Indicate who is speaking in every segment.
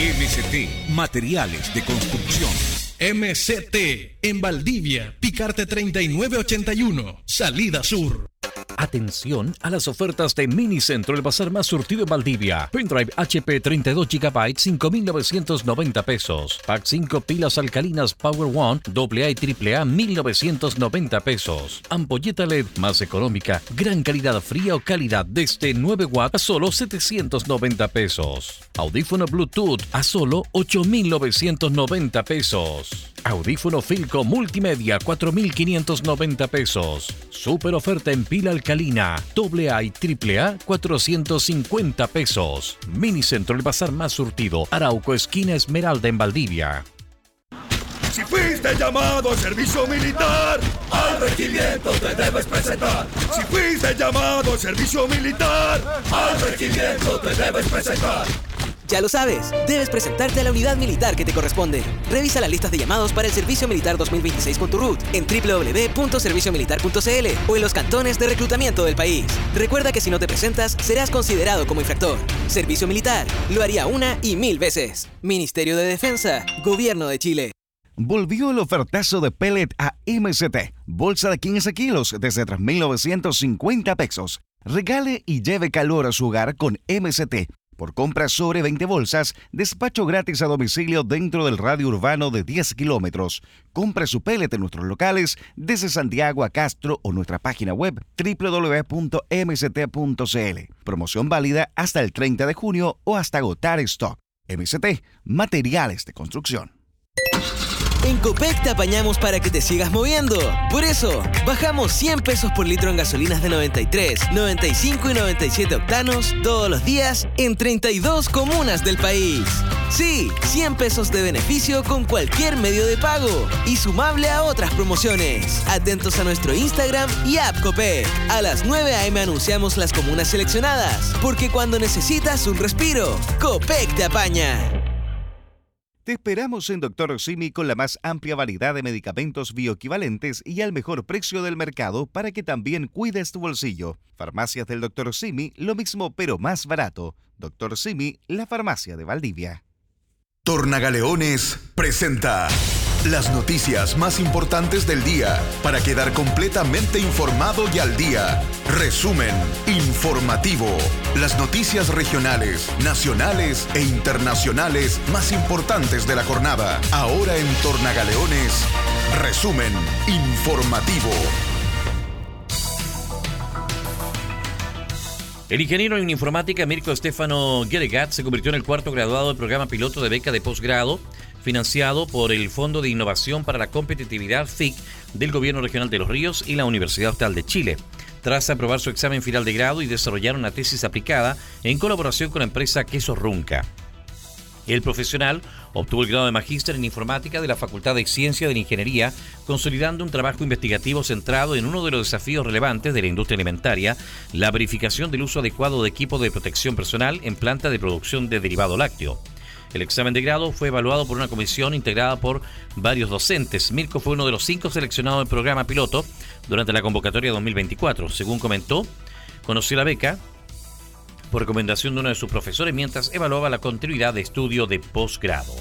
Speaker 1: MCT Materiales de Construcción.
Speaker 2: MCT en Valdivia, Picarte 3981, Salida Sur.
Speaker 3: Atención a las ofertas de Minicentro, el bazar más surtido en Valdivia. Pendrive HP 32 GB, 5.990 pesos. Pack 5 pilas alcalinas Power One, AA y AAA, 1.990 pesos. Ampolleta LED más económica, gran calidad fría o calidad desde 9 watts a solo 790 pesos. Audífono Bluetooth a solo 8.990 pesos. Audífono Filco Multimedia, 4.590 pesos. Super oferta en pila alcalina, AA y AAA, 450 pesos. Minicentro, el bazar más surtido. Arauco, esquina Esmeralda en Valdivia.
Speaker 4: Si fuiste llamado al servicio militar, al regimiento te debes presentar. Si fuiste llamado al servicio militar, al regimiento te debes presentar.
Speaker 5: Ya lo sabes, debes presentarte a la unidad militar que te corresponde. Revisa las listas de llamados para el Servicio Militar 2026 con tu RUT en www.serviciomilitar.cl o en los cantones de reclutamiento del país. Recuerda que si no te presentas, serás considerado como infractor. Servicio Militar, lo haría una y 1000 veces. Ministerio de Defensa, Gobierno de Chile.
Speaker 6: Volvió el ofertazo de pellet a MCT. Bolsa de 15 kilos desde 3.950 pesos. Regale y lleve calor a su hogar con MCT. Por compras sobre 20 bolsas, despacho gratis a domicilio dentro del radio urbano de 10 kilómetros. Compre su pellet en nuestros locales desde Santiago a Castro o nuestra página web www.mct.cl. Promoción válida hasta el 30 de junio o hasta agotar stock. MCT, Materiales de Construcción.
Speaker 5: En Copec te apañamos para que te sigas moviendo. Por eso, bajamos 100 pesos por litro en gasolinas de 93, 95 y 97 octanos todos los días en 32 comunas del país. Sí, 100 pesos de beneficio con cualquier medio de pago y sumable a otras promociones. Atentos a nuestro Instagram y app Copec. A las 9 a.m. anunciamos las comunas seleccionadas, porque cuando necesitas un respiro, Copec te apaña.
Speaker 6: Te esperamos en Dr. Simi con la más amplia variedad de medicamentos bioequivalentes y al mejor precio del mercado para que también cuides tu bolsillo. Farmacias del Dr. Simi, lo mismo pero más barato. Dr. Simi, la farmacia de Valdivia.
Speaker 7: Tornagaleones presenta las noticias más importantes del día para quedar completamente informado y al día. Resumen informativo. Las noticias regionales, nacionales e internacionales más importantes de la jornada. Ahora en Tornagaleones, resumen informativo.
Speaker 3: El ingeniero en informática Mirko Stefano Gueregat se convirtió en el cuarto graduado del programa piloto de beca de posgrado financiado por el Fondo de Innovación para la Competitividad FIC del Gobierno Regional de Los Ríos y la Universidad Austral de Chile, tras aprobar su examen final de grado y desarrollar una tesis aplicada en colaboración con la empresa Quesos Runca. El profesional obtuvo el grado de magíster en informática de la Facultad de Ciencia de la Ingeniería, consolidando un trabajo investigativo centrado en uno de los desafíos relevantes de la industria alimentaria, la verificación del uso adecuado de equipos de protección personal en plantas de producción de derivado lácteo. El examen de grado fue evaluado por una comisión integrada por varios docentes. Mirko fue uno de los 5 seleccionados del programa piloto durante la convocatoria 2024. Según comentó, conoció la beca por recomendación de uno de sus profesores mientras evaluaba la continuidad de estudio de posgrado.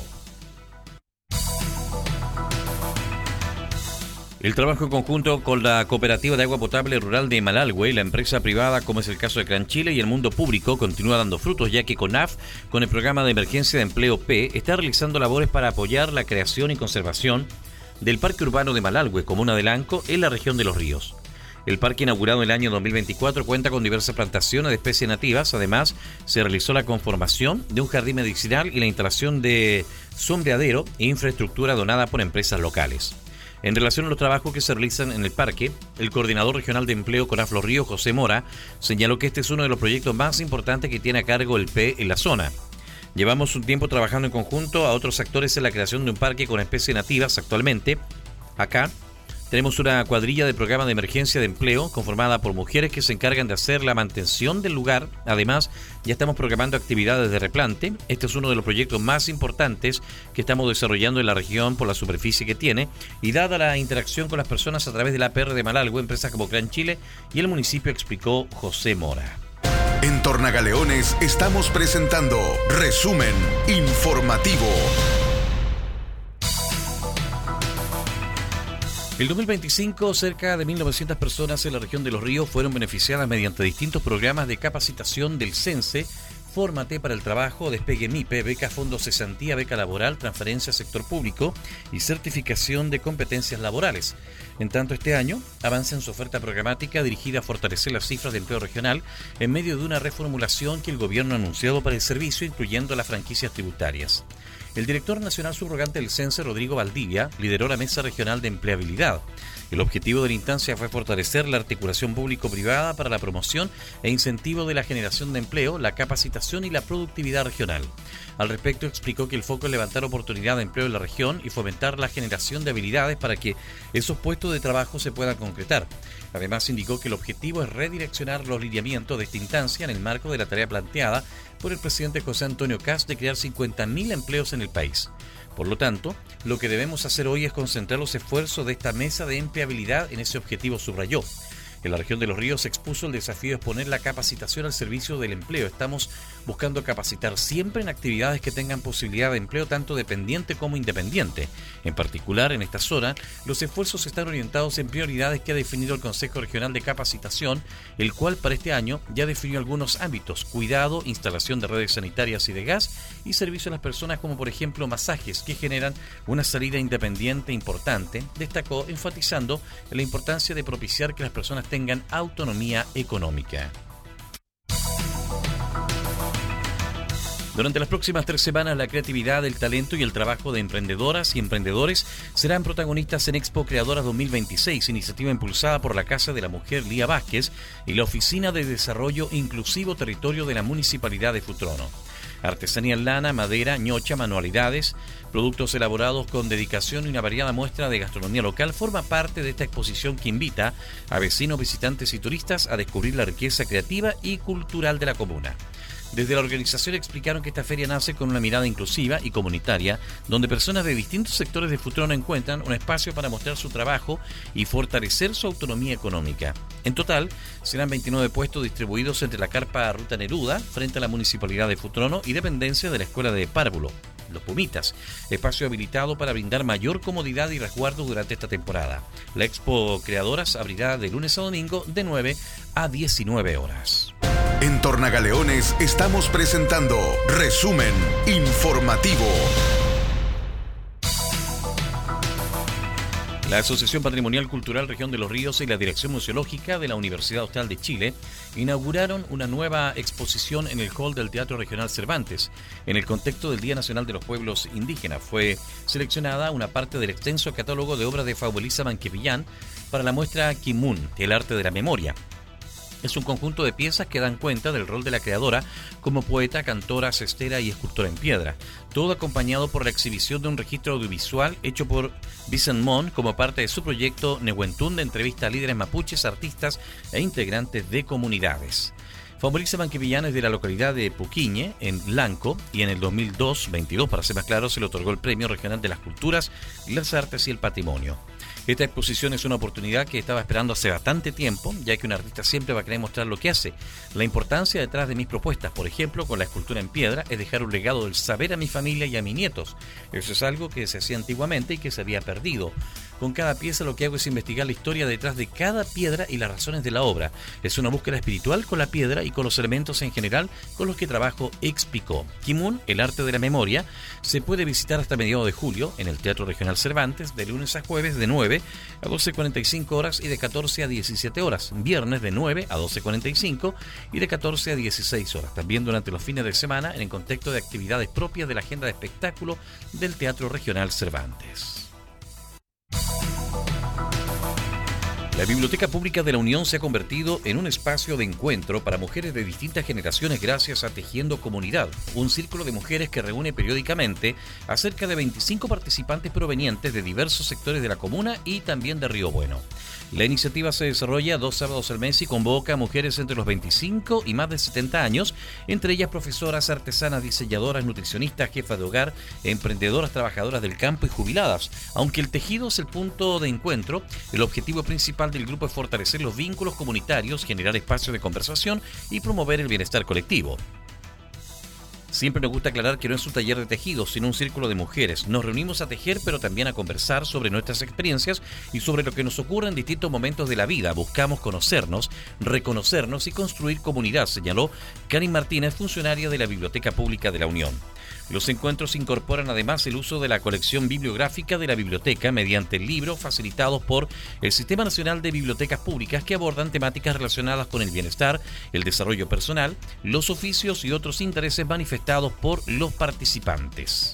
Speaker 3: El trabajo en conjunto con la Cooperativa de Agua Potable Rural de Malalhue, la empresa privada, como es el caso de Gran Chile, y el mundo público continúa dando frutos, ya que CONAF, con el programa de emergencia de empleo P, está realizando labores para apoyar la creación y conservación del Parque Urbano de Malalhue, comuna de Lanco, en la región de Los Ríos. El parque, inaugurado en el año 2024, cuenta con diversas plantaciones de especies nativas. Además, se realizó la conformación de un jardín medicinal y la instalación de sombreadero e infraestructura donada por empresas locales. En relación a los trabajos que se realizan en el parque, el coordinador regional de empleo CONAF Los Ríos, José Mora, señaló que este es uno de los proyectos más importantes que tiene a cargo el P en la zona. Llevamos un tiempo trabajando en conjunto a otros actores en la creación de un parque con especies nativas. Actualmente, acá, tenemos una cuadrilla de programa de emergencia de empleo conformada por mujeres que se encargan de hacer la mantención del lugar. Además, ya estamos programando actividades de replante. Este es uno de los proyectos más importantes que estamos desarrollando en la región por la superficie que tiene y dada la interacción con las personas a través de la APR de Malalhue, empresas como Gran Chile y el municipio, explicó José Mora.
Speaker 7: En Tornagaleones estamos presentando Resumen Informativo.
Speaker 3: El 2025, cerca de 1.900 personas en la región de Los Ríos fueron beneficiadas mediante distintos programas de capacitación del CENSE, Fórmate para el Trabajo, Despegue MIPE, Beca Fondo Cesantía, Beca Laboral, Transferencia Sector Público y Certificación de Competencias Laborales. En tanto, este año avanza en su oferta programática dirigida a fortalecer las cifras de empleo regional en medio de una reformulación que el gobierno ha anunciado para el servicio, incluyendo las franquicias tributarias. El director nacional subrogante del CENSE, Rodrigo Valdivia, lideró la Mesa Regional de Empleabilidad. El objetivo de la instancia fue fortalecer la articulación público-privada para la promoción e incentivo de la generación de empleo, la capacitación y la productividad regional. Al respecto, explicó que el foco es levantar oportunidad de empleo en la región y fomentar la generación de habilidades para que esos puestos de trabajo se puedan concretar. Además, indicó que el objetivo es redireccionar los lineamientos de esta instancia en el marco de la tarea planteada por el presidente José Antonio Kast de crear 50.000 empleos en el país. Por lo tanto, lo que debemos hacer hoy es concentrar los esfuerzos de esta mesa de empleabilidad en ese objetivo, subrayó. En la región de Los Ríos se expuso el desafío de exponer la capacitación al servicio del empleo. Estamos buscando capacitar siempre en actividades que tengan posibilidad de empleo tanto dependiente como independiente. En particular, en esta zona, los esfuerzos están orientados en prioridades que ha definido el Consejo Regional de Capacitación, el cual para este año ya definió algunos ámbitos: cuidado, instalación de redes sanitarias y de gas y servicio a las personas, como por ejemplo masajes, que generan una salida independiente importante. Destacó enfatizando la importancia de propiciar que las personas tengan autonomía económica. Durante las próximas 3 semanas, la creatividad, el talento y el trabajo de emprendedoras y emprendedores serán protagonistas en Expo Creadoras 2026, iniciativa impulsada por la Casa de la Mujer Lía Vázquez y la Oficina de Desarrollo Inclusivo Territorio de la Municipalidad de Futrono. Artesanía en lana, madera, ñocha, manualidades, productos elaborados con dedicación y una variada muestra de gastronomía local forma parte de esta exposición que invita a vecinos, visitantes y turistas a descubrir la riqueza creativa y cultural de la comuna. Desde la organización explicaron que esta feria nace con una mirada inclusiva y comunitaria, donde personas de distintos sectores de Futrono encuentran un espacio para mostrar su trabajo y fortalecer su autonomía económica. En total, serán 29 puestos distribuidos entre la carpa Ruta Neruda, frente a la Municipalidad de Futrono, y dependencias de la Escuela de Párvulo, Los Pumitas, espacio habilitado para brindar mayor comodidad y resguardo durante esta temporada. La Expo Creadoras abrirá de lunes a domingo de 9 a 19 horas.
Speaker 7: En Tornagaleones estamos presentando Resumen Informativo.
Speaker 3: La Asociación Patrimonial Cultural Región de Los Ríos y la Dirección Museológica de la Universidad Austral de Chile inauguraron una nueva exposición en el hall del Teatro Regional Cervantes. En el contexto del Día Nacional de los Pueblos Indígenas fue seleccionada una parte del extenso catálogo de obras de Faubolisa Manquepillán para la muestra Kimun, el arte de la memoria. Es un conjunto de piezas que dan cuenta del rol de la creadora como poeta, cantora, cestera y escultora en piedra. Todo acompañado por la exhibición de un registro audiovisual hecho por Vicent Mon como parte de su proyecto Nehuentún, de entrevista a líderes mapuches, artistas e integrantes de comunidades. Faubolisa Manquepillán es de la localidad de Puquiñe, en Lanco, y en el 2022, para ser más claro, se le otorgó el Premio Regional de las Culturas, las Artes y el Patrimonio. Esta exposición es una oportunidad que estaba esperando hace bastante tiempo, ya que un artista siempre va a querer mostrar lo que hace. La importancia detrás de mis propuestas, por ejemplo, con la escultura en piedra, es dejar un legado del saber a mi familia y a mis nietos. Eso es algo que se hacía antiguamente y que se había perdido. Con cada pieza lo que hago es investigar la historia detrás de cada piedra y las razones de la obra. Es una búsqueda espiritual con la piedra y con los elementos en general con los que trabajo, explicó. Kimun, el arte de la memoria, se puede visitar hasta mediados de julio en el Teatro Regional Cervantes, de lunes a jueves de 9 a 12:45 horas y de 14 a 17 horas, viernes de 9 a 12:45 y de 14 a 16 horas. También durante los fines de semana en el contexto de actividades propias de la agenda de espectáculo del Teatro Regional Cervantes. La Biblioteca Pública de la Unión se ha convertido en un espacio de encuentro para mujeres de distintas generaciones gracias a Tejiendo Comunidad, un círculo de mujeres que reúne periódicamente a cerca de 25 participantes provenientes de diversos sectores de la comuna y también de Río Bueno. La iniciativa se desarrolla 2 sábados al mes y convoca a mujeres entre los 25 y más de 70 años, entre ellas profesoras, artesanas, diseñadoras, nutricionistas, jefas de hogar, emprendedoras, trabajadoras del campo y jubiladas. Aunque el tejido es el punto de encuentro, el objetivo principal principal del grupo es fortalecer los vínculos comunitarios, generar espacios de conversación y promover el bienestar colectivo. Siempre nos gusta aclarar que no es un taller de tejido, sino un círculo de mujeres. Nos reunimos a tejer, pero también a conversar sobre nuestras experiencias y sobre lo que nos ocurre en distintos momentos de la vida. Buscamos conocernos, reconocernos y construir comunidad, señaló Karin Martínez, funcionaria de la Biblioteca Pública de la Unión. Los encuentros incorporan además el uso de la colección bibliográfica de la biblioteca mediante libros facilitados por el Sistema Nacional de Bibliotecas Públicas que abordan temáticas relacionadas con el bienestar, el desarrollo personal, los oficios y otros intereses manifestados por los participantes.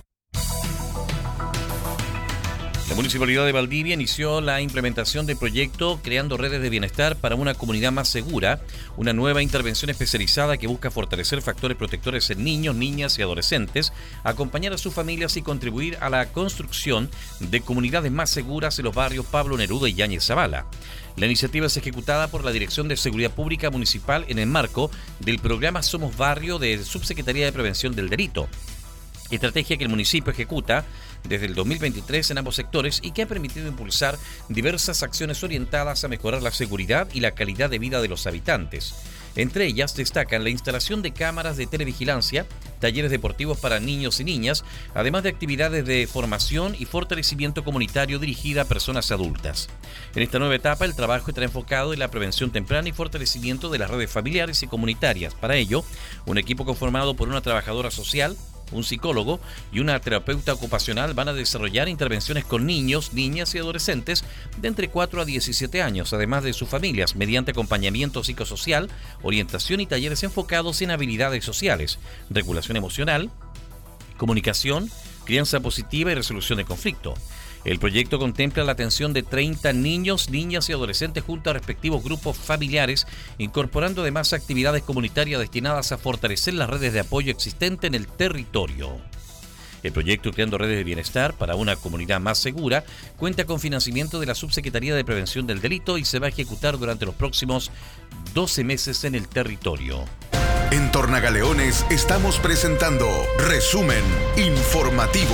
Speaker 3: La Municipalidad de Valdivia inició la implementación del proyecto Creando Redes de Bienestar para una Comunidad Más Segura, una nueva intervención especializada que busca fortalecer factores protectores en niños, niñas y adolescentes, acompañar a sus familias y contribuir a la construcción de comunidades más seguras en los barrios Pablo Neruda y Yáñez Zavala. La iniciativa es ejecutada por la Dirección de Seguridad Pública Municipal en el marco del programa Somos Barrio de Subsecretaría de Prevención del Delito. Estrategia que el municipio ejecuta desde el 2023 en ambos sectores y que ha permitido impulsar diversas acciones orientadas a mejorar la seguridad y la calidad de vida de los habitantes. Entre ellas destacan la instalación de cámaras de televigilancia, talleres deportivos para niños y niñas, además de actividades de formación y fortalecimiento comunitario dirigida a personas adultas. En esta nueva etapa, el trabajo estará enfocado en la prevención temprana y fortalecimiento de las redes familiares y comunitarias. Para ello, un equipo conformado por una trabajadora social, un psicólogo y una terapeuta ocupacional van a desarrollar intervenciones con niños, niñas y adolescentes de entre 4 a 17 años, además de sus familias, mediante acompañamiento psicosocial, orientación y talleres enfocados en habilidades sociales, regulación emocional, comunicación, crianza positiva y resolución de conflicto. El proyecto contempla la atención de 30 niños, niñas y adolescentes junto a respectivos grupos familiares, incorporando además actividades comunitarias destinadas a fortalecer las redes de apoyo existentes en el territorio. El proyecto Creando Redes de Bienestar para una Comunidad Más Segura cuenta con financiamiento de la Subsecretaría de Prevención del Delito y se va a ejecutar durante los próximos 12 meses en el territorio.
Speaker 7: En Tornagaleones estamos presentando Resumen Informativo.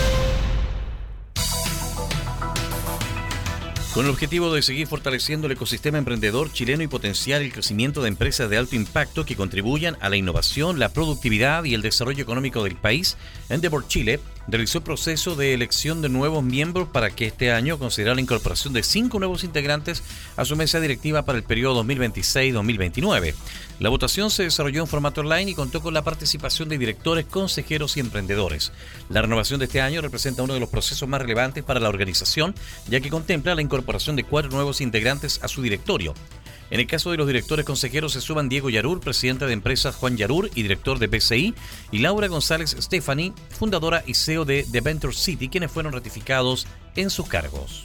Speaker 3: Con el objetivo de seguir fortaleciendo el ecosistema emprendedor chileno y potenciar el crecimiento de empresas de alto impacto que contribuyan a la innovación, la productividad y el desarrollo económico del país, Endeavor Chile realizó el proceso de elección de nuevos miembros para que este año considerara la incorporación de 5 nuevos integrantes a su mesa directiva para el periodo 2026-2029. La votación se desarrolló en formato online y contó con la participación de directores, consejeros y emprendedores. La renovación de este año representa uno de los procesos más relevantes para la organización, ya que contempla la incorporación de 4 nuevos integrantes a su directorio. En el caso de los directores consejeros se suman Diego Yarur, presidente de empresas Juan Yarur y director de PCI, y Laura González Stephanie, fundadora y CEO de The Venture City, quienes fueron ratificados en sus cargos.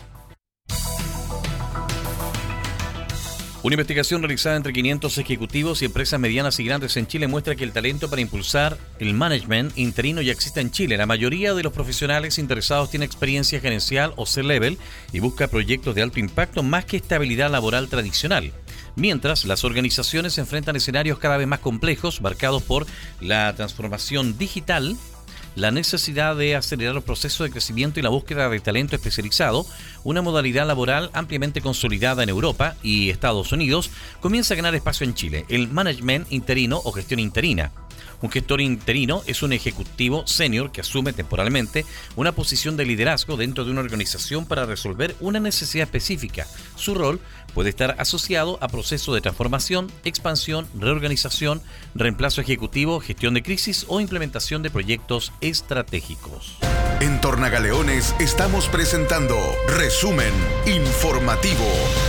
Speaker 3: Una investigación realizada entre 500 ejecutivos y empresas medianas y grandes en Chile muestra que el talento para impulsar el management interino ya existe en Chile. La mayoría de los profesionales interesados tiene experiencia gerencial o C-level y busca proyectos de alto impacto más que estabilidad laboral tradicional. Mientras, las organizaciones se enfrentan a escenarios cada vez más complejos, marcados por la transformación digital, la necesidad de acelerar los procesos de crecimiento y la búsqueda de talento especializado, una modalidad laboral ampliamente consolidada en Europa y Estados Unidos, comienza a ganar espacio en Chile, el management interino o gestión interina. Un gestor interino es un ejecutivo senior que asume temporalmente una posición de liderazgo dentro de una organización para resolver una necesidad específica. Su rol puede estar asociado a procesos de transformación, expansión, reorganización, reemplazo ejecutivo, gestión de crisis o implementación de proyectos estratégicos.
Speaker 7: En Tornagaleones estamos presentando Resumen Informativo.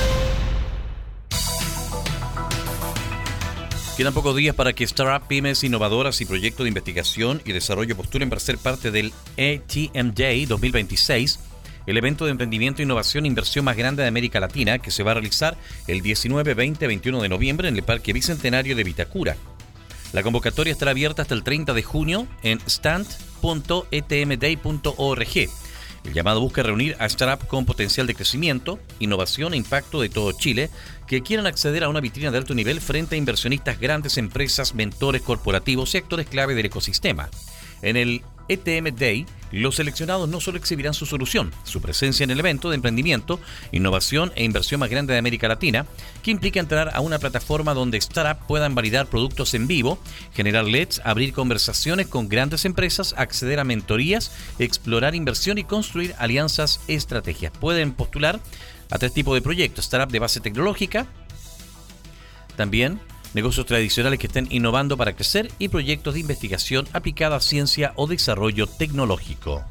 Speaker 3: Quedan pocos días para que startups, pymes innovadoras y proyectos de investigación y desarrollo postulen para ser parte del ATMJ 2026, el evento de emprendimiento, innovación e inversión más grande de América Latina, que se va a realizar el 19, 20 y 21 de noviembre en el Parque Bicentenario de Vitacura. La convocatoria estará abierta hasta el 30 de junio en stand.etmday.org. El llamado busca reunir a startups con potencial de crecimiento, innovación e impacto de todo Chile que quieran acceder a una vitrina de alto nivel frente a inversionistas, grandes empresas, mentores corporativos y actores clave del ecosistema. En el ETM Day, los seleccionados no solo exhibirán su solución, su presencia en el evento de emprendimiento, innovación e inversión más grande de América Latina, que implica entrar a una plataforma donde startups puedan validar productos en vivo, generar leads, abrir conversaciones con grandes empresas, acceder a mentorías, explorar inversión y construir alianzas estrategias. Pueden postular a 3 tipos de proyectos: startup de base tecnológica, también negocios tradicionales que estén innovando para crecer y proyectos de investigación aplicada a ciencia o desarrollo tecnológico.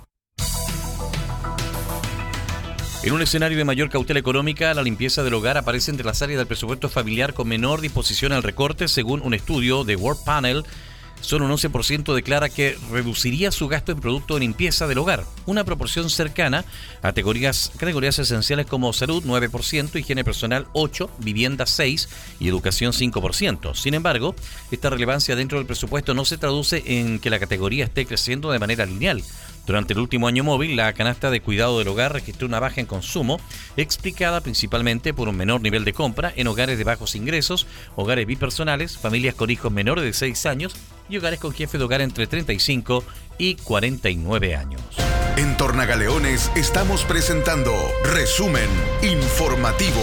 Speaker 3: En un escenario de mayor cautela económica, la limpieza del hogar aparece entre las áreas del presupuesto familiar con menor disposición al recorte, según un estudio de World Panel. Solo un 11% declara que reduciría su gasto en productos de limpieza del hogar, una proporción cercana a categorías esenciales como salud 9%, higiene personal 8%, vivienda 6% y educación 5%. Sin embargo, esta relevancia dentro del presupuesto no se traduce en que la categoría esté creciendo de manera lineal. Durante el último año móvil, la canasta de cuidado del hogar registró una baja en consumo, explicada principalmente por un menor nivel de compra en hogares de bajos ingresos, hogares bipersonales, familias con hijos menores de 6 años y hogares con jefe de hogar entre 35 y 49 años.
Speaker 7: En Tornagaleones estamos presentando Resumen Informativo.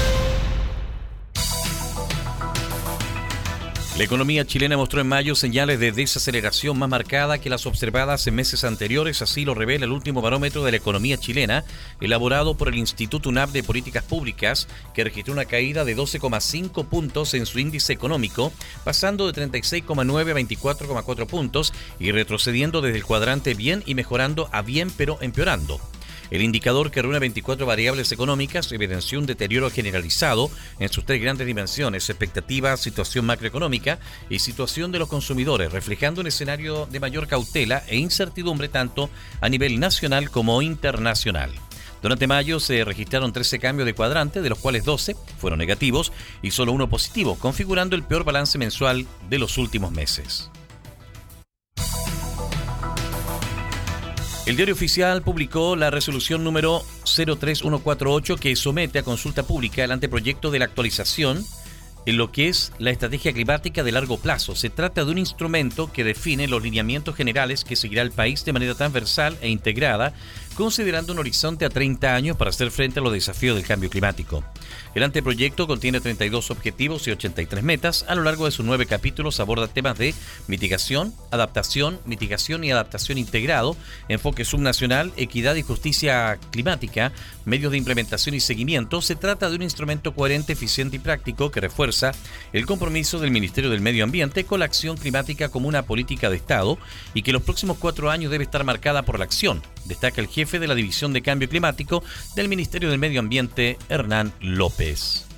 Speaker 3: La economía chilena mostró en mayo señales de desaceleración más marcada que las observadas en meses anteriores, así lo revela el último barómetro de la economía chilena, elaborado por el Instituto UNAP de Políticas Públicas, que registró una caída de 12,5 puntos en su índice económico, pasando de 36,9 a 24,4 puntos y retrocediendo desde el cuadrante bien y mejorando a bien pero empeorando. El indicador, que reúne 24 variables económicas, evidenció un deterioro generalizado en sus 3 grandes dimensiones: expectativa, situación macroeconómica y situación de los consumidores, reflejando un escenario de mayor cautela e incertidumbre tanto a nivel nacional como internacional. Durante mayo se registraron 13 cambios de cuadrante, de los cuales 12 fueron negativos y solo 1 positivo, configurando el peor balance mensual de los últimos meses. El Diario Oficial publicó la resolución número 03148, que somete a consulta pública el anteproyecto de la actualización en lo que es la estrategia climática de largo plazo. Se trata de un instrumento que define los lineamientos generales que seguirá el país de manera transversal e integrada, considerando un horizonte a 30 años para hacer frente a los desafíos del cambio climático. El anteproyecto contiene 32 objetivos y 83 metas. A lo largo de sus 9 capítulos aborda temas de mitigación y adaptación integrado, enfoque subnacional, equidad y justicia climática, medios de implementación y seguimiento. Se trata de un instrumento coherente, eficiente y práctico que refuerza el compromiso del Ministerio del Medio Ambiente con la acción climática como una política de Estado y que los próximos 4 años debe estar marcada por la acción, destaca el jefe de la División de Cambio Climático del Ministerio del Medio Ambiente, Hernán López.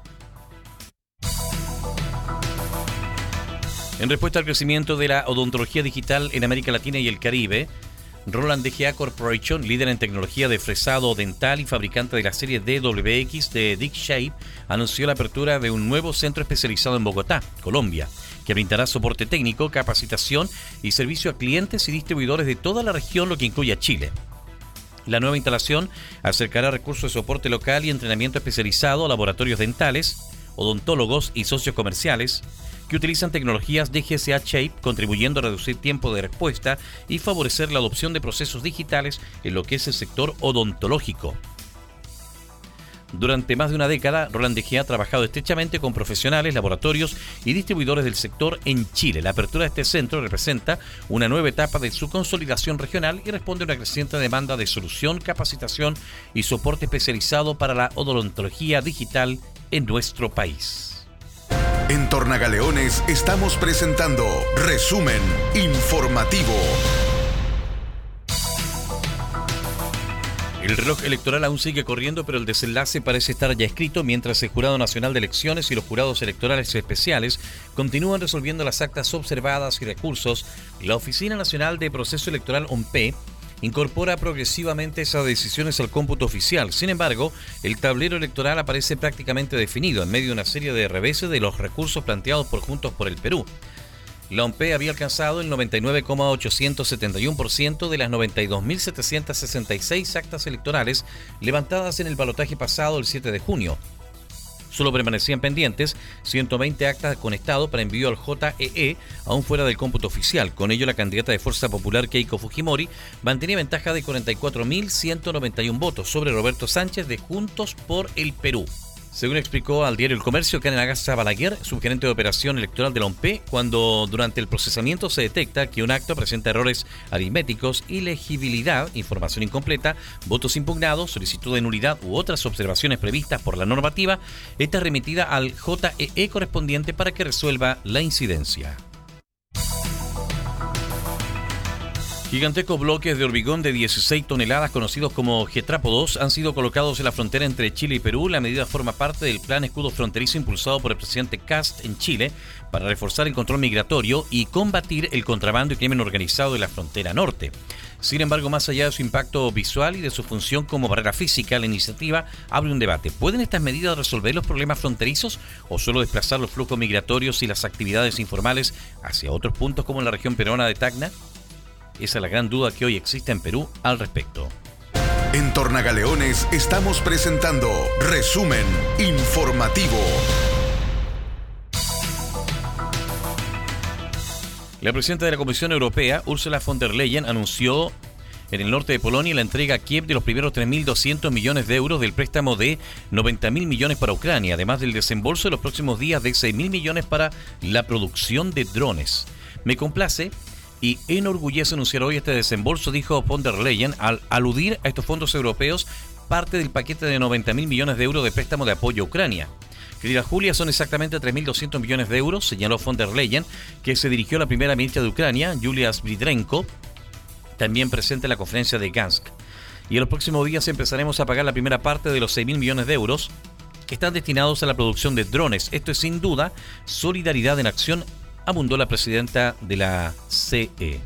Speaker 3: En respuesta al crecimiento de la odontología digital en América Latina y el Caribe, Roland DGA Corporation, líder en tecnología de fresado dental y fabricante de la serie DWX de Dick Shape, anunció la apertura de un nuevo centro especializado en Bogotá, Colombia, que brindará soporte técnico, capacitación y servicio a clientes y distribuidores de toda la región, lo que incluye a Chile. La nueva instalación acercará recursos de soporte local y entrenamiento especializado a laboratorios dentales, odontólogos y socios comerciales que utilizan tecnologías de DGA Shape, contribuyendo a reducir tiempo de respuesta y favorecer la adopción de procesos digitales en lo que es el sector odontológico. Durante más de una década, Roland DGA ha trabajado estrechamente con profesionales, laboratorios y distribuidores del sector en Chile. La apertura de este centro representa una nueva etapa de su consolidación regional y responde a una creciente demanda de solución, capacitación y soporte especializado para la odontología digital en nuestro país.
Speaker 7: En Tornagaleones estamos presentando Resumen Informativo.
Speaker 3: El reloj electoral aún sigue corriendo, pero el desenlace parece estar ya escrito, mientras el Jurado Nacional de Elecciones y los jurados electorales especiales continúan resolviendo las actas observadas y recursos. La Oficina Nacional de Proceso Electoral, ONP, incorpora progresivamente esas decisiones al cómputo oficial. Sin embargo, el tablero electoral aparece prácticamente definido en medio de una serie de reveses de los recursos planteados por Juntos por el Perú. La ONP había alcanzado el 99,871% de las 92.766 actas electorales levantadas en el balotaje pasado el 7 de junio. Solo permanecían pendientes 120 actas con estado para envío al JEE, aún fuera del cómputo oficial. Con ello, la candidata de Fuerza Popular Keiko Fujimori mantenía ventaja de 44.191 votos sobre Roberto Sánchez de Juntos por el Perú. Según explicó al diario El Comercio Karen Agasa Balaguer, subgerente de operación electoral de la OMP, cuando durante el procesamiento se detecta que un acto presenta errores aritméticos, ilegibilidad, información incompleta, votos impugnados, solicitud de nulidad u otras observaciones previstas por la normativa, esta es remitida al JEE correspondiente para que resuelva la incidencia. Gigantescos bloques de hormigón de 16 toneladas, conocidos como getrápodos, han sido colocados en la frontera entre Chile y Perú. La medida forma parte del plan escudo fronterizo impulsado por el presidente Kast en Chile para reforzar el control migratorio y combatir el contrabando y crimen organizado de la frontera norte. Sin embargo, más allá de su impacto visual y de su función como barrera física, la iniciativa abre un debate. ¿Pueden estas medidas resolver los problemas fronterizos o solo desplazar los flujos migratorios y las actividades informales hacia otros puntos como en la región peruana de Tacna? Esa es la gran duda que hoy existe en Perú al respecto.
Speaker 7: En Tornagaleones estamos presentando Resumen Informativo.
Speaker 3: La presidenta de la Comisión Europea, Ursula von der Leyen, anunció en el norte de Polonia la entrega a Kiev de los primeros 3.200 millones de euros del préstamo de 90.000 millones para Ucrania, además del desembolso de los próximos días de 6.000 millones para la producción de drones. Me complace y enorgullece anunciar hoy este desembolso, dijo von der Leyen, al aludir a estos fondos europeos, parte del paquete de 90.000 millones de euros de préstamo de apoyo a Ucrania. Querida Julia, son exactamente 3.200 millones de euros, señaló von der Leyen, que se dirigió a la primera ministra de Ucrania, Yulia Svridrenko, también presente en la conferencia de Gansk. Y en los próximos días empezaremos a pagar la primera parte de los 6.000 millones de euros que están destinados a la producción de drones. Esto es sin duda solidaridad en acción, abundó la presidenta de la CE.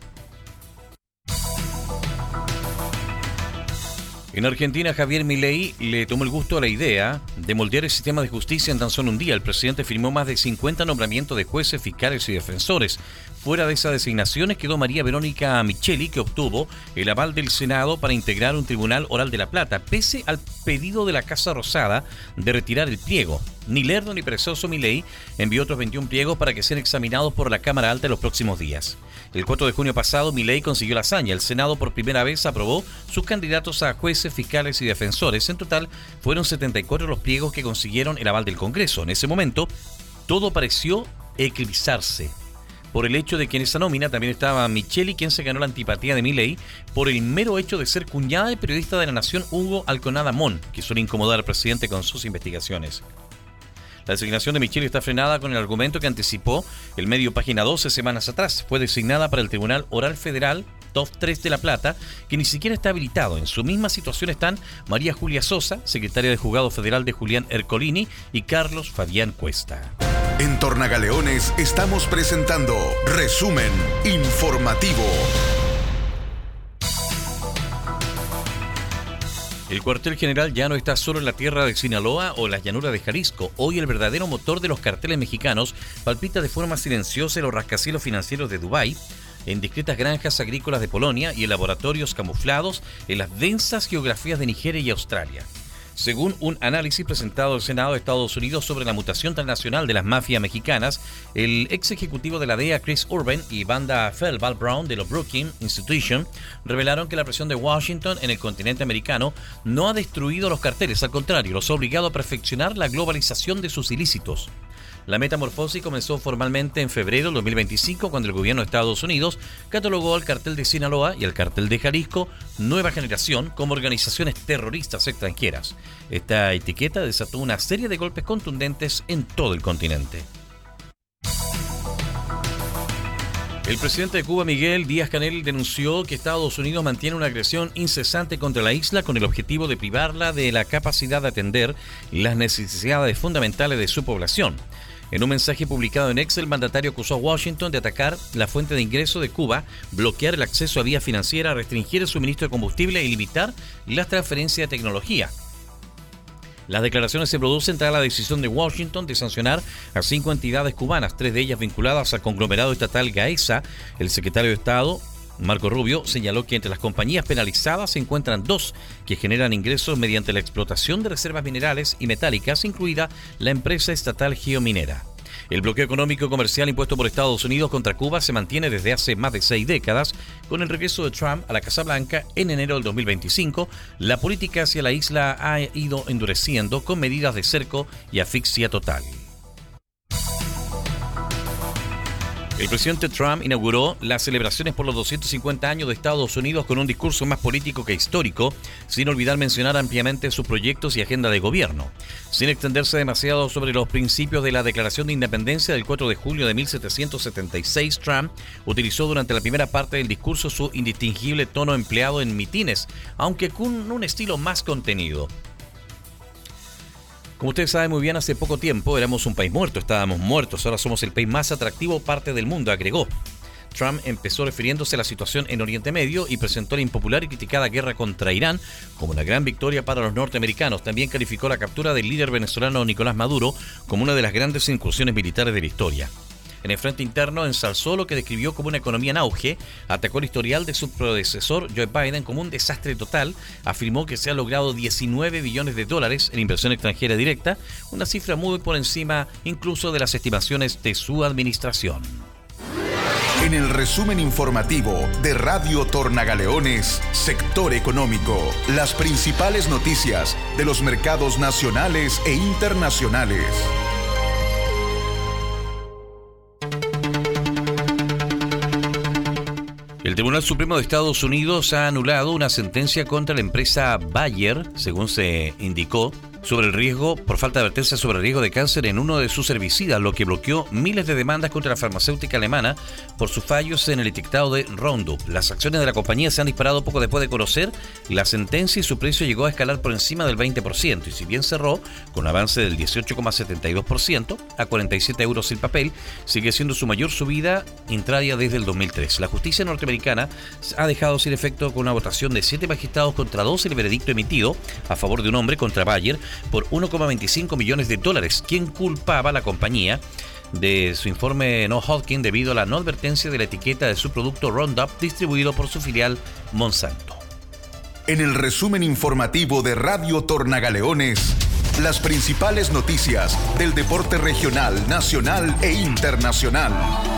Speaker 3: En Argentina, Javier Milei le tomó el gusto a la idea de moldear el sistema de justicia en tan solo un día. El presidente firmó más de 50 nombramientos de jueces, fiscales y defensores. Fuera de esas designaciones quedó María Verónica Micheli, que obtuvo el aval del Senado para integrar un tribunal oral de La Plata, pese al pedido de la Casa Rosada de retirar el pliego. Ni lerdo ni perezoso, Milei envió otros 21 pliegos para que sean examinados por la Cámara Alta en los próximos días. El 4 de junio pasado, Milei consiguió la hazaña. El Senado por primera vez aprobó sus candidatos a jueces, fiscales y defensores. En total, fueron 74 los pliegos que consiguieron el aval del Congreso. En ese momento, todo pareció eclipsarse por el hecho de que en esa nómina también estaba Micheli, quien se ganó la antipatía de Milei por el mero hecho de ser cuñada del periodista de La Nación Hugo Alconada Mon, que suele incomodar al presidente con sus investigaciones. La designación de Micheli está frenada con el argumento que anticipó el medio Página 12 semanas atrás. Fue designada para el Tribunal Oral Federal Top 3 de La Plata, que ni siquiera está habilitado. En su misma situación están María Julia Sosa, secretaria del Juzgado Federal de Julián Ercolini, y Carlos Fabián Cuesta.
Speaker 7: En Tornagaleones estamos presentando Resumen Informativo.
Speaker 3: El cuartel general ya no está solo en la tierra de Sinaloa o las llanuras de Jalisco. Hoy el verdadero motor de los carteles mexicanos palpita de forma silenciosa en los rascacielos financieros de Dubái, en discretas granjas agrícolas de Polonia y en laboratorios camuflados en las densas geografías de Nigeria y Australia. Según un análisis presentado al Senado de Estados Unidos sobre la mutación transnacional de las mafias mexicanas, el ex ejecutivo de la DEA, Chris Urban, y Banda Feldbal Brown de los Brookings Institution revelaron que la presión de Washington en el continente americano no ha destruido los carteles, al contrario, los ha obligado a perfeccionar la globalización de sus ilícitos. La metamorfosis comenzó formalmente en febrero del 2025, cuando el gobierno de Estados Unidos catalogó al cartel de Sinaloa y al cartel de Jalisco Nueva Generación como organizaciones terroristas extranjeras. Esta etiqueta desató una serie de golpes contundentes en todo el continente. El presidente de Cuba, Miguel Díaz-Canel, denunció que Estados Unidos mantiene una agresión incesante contra la isla con el objetivo de privarla de la capacidad de atender las necesidades fundamentales de su población. En un mensaje publicado en X, el mandatario acusó a Washington de atacar la fuente de ingreso de Cuba, bloquear el acceso a vía financiera, restringir el suministro de combustible y limitar las transferencias de tecnología. Las declaraciones se producen tras la decisión de Washington de sancionar a 5 entidades cubanas, 3 de ellas vinculadas al conglomerado estatal Gaesa. El secretario de Estado Marco Rubio señaló que entre las compañías penalizadas se encuentran 2 que generan ingresos mediante la explotación de reservas minerales y metálicas, incluida la empresa estatal Geominera. El bloqueo económico y comercial impuesto por Estados Unidos contra Cuba se mantiene desde hace más de 6 décadas. Con el regreso de Trump a la Casa Blanca en enero del 2025, la política hacia la isla ha ido endureciendo con medidas de cerco y asfixia total. El presidente Trump inauguró las celebraciones por los 250 años de Estados Unidos con un discurso más político que histórico, sin olvidar mencionar ampliamente sus proyectos y agenda de gobierno. Sin extenderse demasiado sobre los principios de la Declaración de Independencia del 4 de julio de 1776, Trump utilizó durante la primera parte del discurso su indistinguible tono empleado en mitines, aunque con un estilo más contenido. Como ustedes saben muy bien, hace poco tiempo éramos un país muerto, estábamos muertos, ahora somos el país más atractivo parte del mundo, agregó. Trump empezó refiriéndose a la situación en Oriente Medio y presentó la impopular y criticada guerra contra Irán como una gran victoria para los norteamericanos. También calificó la captura del líder venezolano Nicolás Maduro como una de las grandes incursiones militares de la historia. En el frente interno ensalzó lo que describió como una economía en auge, atacó el historial de su predecesor Joe Biden como un desastre total, afirmó que se han logrado 19 billones de dólares en inversión extranjera directa, una cifra muy por encima incluso de las estimaciones de su administración.
Speaker 7: En el resumen informativo de Radio Tornagaleones, Sector Económico, las principales noticias de los mercados nacionales e internacionales.
Speaker 3: El Tribunal Supremo de Estados Unidos ha anulado una sentencia contra la empresa Bayer, según se indicó, sobre el riesgo, por falta de advertencia sobre el riesgo de cáncer en uno de sus herbicidas, lo que bloqueó miles de demandas contra la farmacéutica alemana por sus fallos en el etiquetado de Roundup. Las acciones de la compañía se han disparado poco después de conocer la sentencia y su precio llegó a escalar por encima del 20%, y si bien cerró con un avance del 18,72% a 47 euros el papel, sigue siendo su mayor subida intradia desde el 2003. La justicia norteamericana ha dejado sin efecto con una votación de 7 magistrados contra 2 el veredicto emitido a favor de un hombre contra Bayer por 1,25 millones de dólares, quien culpaba a la compañía de su informe no Hodgkin debido a la no advertencia de la etiqueta de su producto Roundup distribuido por su filial Monsanto.
Speaker 7: En el resumen informativo de Radio Tornagaleones, las principales noticias del deporte regional, nacional e internacional.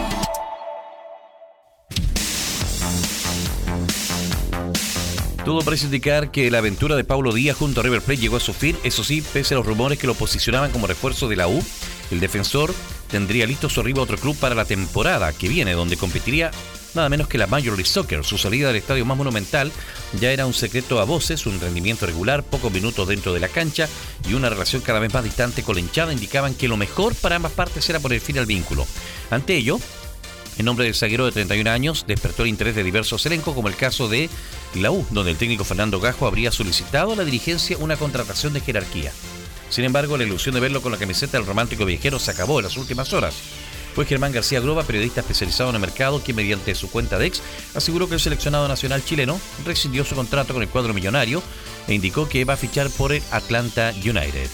Speaker 3: Todo parece indicar que la aventura de Paulo Díaz junto a River Plate llegó a su fin, eso sí, pese a los rumores que lo posicionaban como refuerzo de la U, el defensor tendría listo su arribo a otro club para la temporada que viene, donde competiría nada menos que la Major League Soccer. Su salida del estadio más monumental ya era un secreto a voces, un rendimiento regular, pocos minutos dentro de la cancha y una relación cada vez más distante con la hinchada indicaban que lo mejor para ambas partes era poner fin al vínculo. Ante ello, el nombre del zaguero de 31 años despertó el interés de diversos elencos, como el caso de la U, donde el técnico Fernando Gajo habría solicitado a la dirigencia una contratación de jerarquía. Sin embargo, la ilusión de verlo con la camiseta del romántico viajero se acabó en las últimas horas. Fue Germán García Groba, periodista especializado en el mercado, quien mediante su cuenta de X aseguró que el seleccionado nacional chileno rescindió su contrato con el cuadro millonario e indicó que va a fichar por el Atlanta United.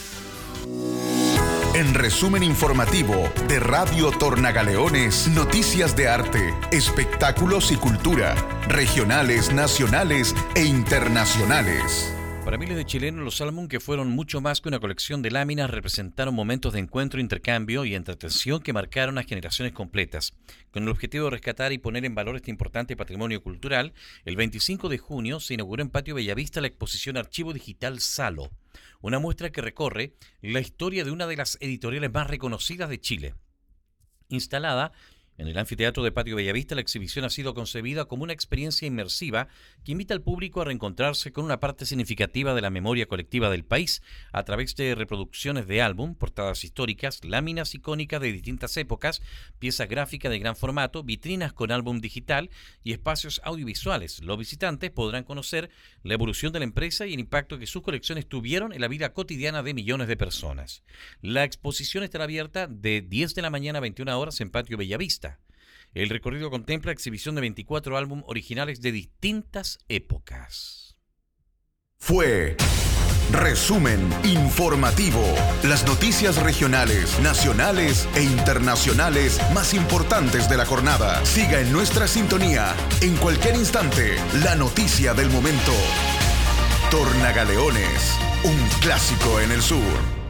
Speaker 7: En resumen informativo de Radio Tornagaleones, noticias de arte, espectáculos y cultura, regionales, nacionales e internacionales.
Speaker 3: Para miles de chilenos, los álbum, que fueron mucho más que una colección de láminas, representaron momentos de encuentro, intercambio y entretención que marcaron a generaciones completas. Con el objetivo de rescatar y poner en valor este importante patrimonio cultural, el 25 de junio se inauguró en Patio Bellavista la exposición Archivo Digital Salo, una muestra que recorre la historia de una de las editoriales más reconocidas de Chile. Instalada en el anfiteatro de Patio Bellavista, la exhibición ha sido concebida como una experiencia inmersiva que invita al público a reencontrarse con una parte significativa de la memoria colectiva del país a través de reproducciones de álbum, portadas históricas, láminas icónicas de distintas épocas, piezas gráficas de gran formato, vitrinas con álbum digital y espacios audiovisuales. Los visitantes podrán conocer la evolución de la empresa y el impacto que sus colecciones tuvieron en la vida cotidiana de millones de personas. La exposición estará abierta de 10 de la mañana a 21 horas en Patio Bellavista. El recorrido contempla exhibición de 24 álbumes originales de distintas épocas.
Speaker 7: Fue Resumen informativo. Las noticias regionales, nacionales e internacionales más importantes de la jornada. Siga en nuestra sintonía. En cualquier instante, la noticia del momento. Tornagaleones, un clásico en el sur.